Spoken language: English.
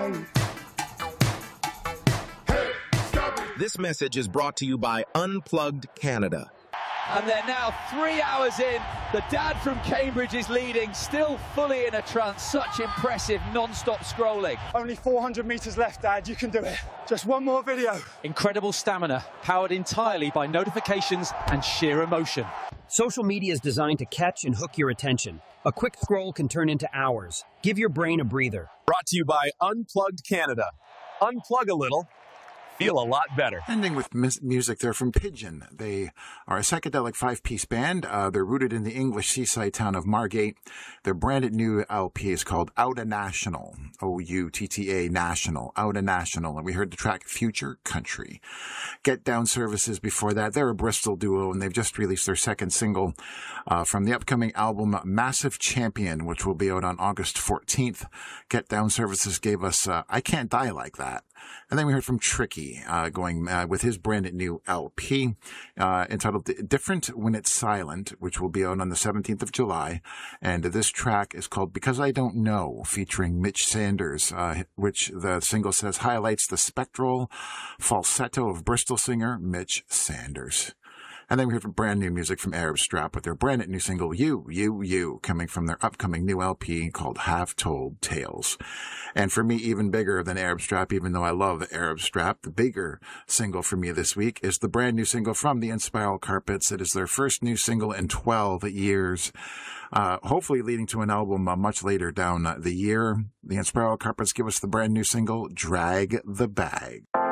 This message is brought to you by Unplugged Canada. And they're now 3 hours in. The dad from Cambridge is leading, still fully in a trance. Such impressive non-stop scrolling. Only 400 metres left, Dad. You can do it. Just one more video. Incredible stamina, powered entirely by notifications and sheer emotion. Social media is designed to catch and hook your attention. A quick scroll can turn into hours. Give your brain a breather. Brought to you by Unplugged Canada. Unplug a little. Feel a lot better. Ending with music there from Pigeon. They are a psychedelic five-piece band. They're rooted in the English seaside town of Margate. Their branded new LP is called Outta National. O-U-T-T-A National. Outta National. And we heard the track Future Country. Get Down Services before that. They're a Bristol duo, and they've just released their second single from the upcoming album Massive Champion, which will be out on August 14th. Get Down Services gave us I Can't Die Like That. And then we heard from Tricky going with his brand new LP entitled Different When It's Silent, which will be out on the 17th of July. And this track is called Because I Don't Know, featuring Mitch Sanders, which the single says highlights the spectral falsetto of Bristol singer Mitch Sanders. And then we heard brand new music from Arab Strap with their brand new single, You, coming from their upcoming new LP called Half Told Tales. And for me, even bigger than Arab Strap, even though I love Arab Strap, the bigger single for me this week is the brand new single from the Inspiral Carpets. It is their first new single in 12 years, hopefully leading to an album much later down the year. The Inspiral Carpets give us the brand new single, Drag the Bag.